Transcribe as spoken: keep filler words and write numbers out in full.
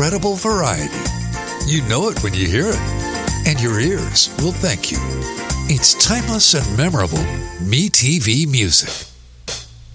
incredible variety. You know it when you hear it, and your ears will thank you. It's timeless and memorable MeTV music.